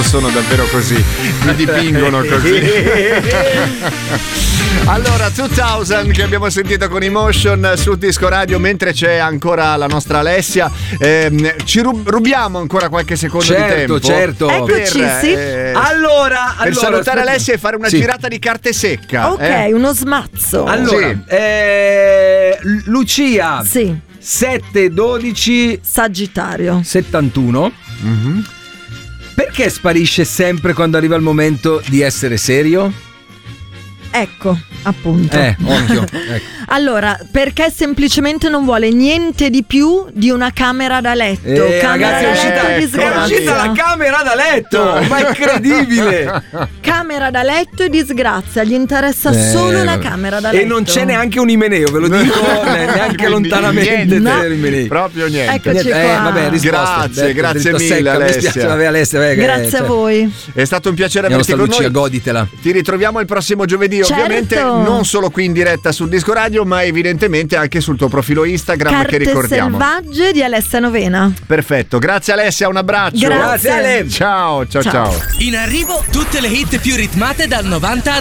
sono davvero così, mi dipingono così. Allora, 2000 che abbiamo sentito con Emotion su Disco Radio, mentre c'è ancora la nostra Alessia, ci rubiamo ancora qualche secondo di tempo. Certo. Eccoci, sì. Allora, salutare aspetta. Alessia e fare una girata di carte secca. Ok, uno smazzo. Allora, Sì. Lucia. Sì. 7-12 Sagittario. 71. Perché sparisce sempre quando arriva il momento di essere serio? Ecco, appunto. Occhio. Ecco. Allora, perché semplicemente non vuole niente di più di una camera da letto. Camera Ragazzi, da letto è disgrazia. uscita la camera da letto, ma è incredibile. Camera da letto e disgrazia. Gli interessa solo la camera da letto. E non c'è neanche un Imeneo, ve lo dico, neanche lontanamente. Niente, proprio niente. Eccoci qua. Vabbè, risposta. Grazie mille, secca, Alessia. Mi spiace, vabbè, Alessia, Grazie a voi. È stato un piacere Andiamo averti con Lucia, noi. goditela. Ti ritroviamo il prossimo giovedì, Certo. ovviamente non solo qui in diretta sul Disco Radio, ma evidentemente anche sul tuo profilo Instagram, Carte che ricordiamo. selvagge di Alessia Novena. Perfetto, grazie Alessia, un abbraccio. Grazie. Ale. Ciao. In arrivo tutte le hit più ritmate dal 90 ad